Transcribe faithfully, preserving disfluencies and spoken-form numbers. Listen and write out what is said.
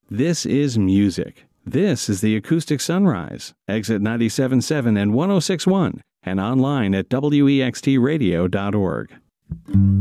This is music. This is the Acoustic Sunrise, exit ninety-seven point seven and one oh six point one, and online at W E X T radio dot org.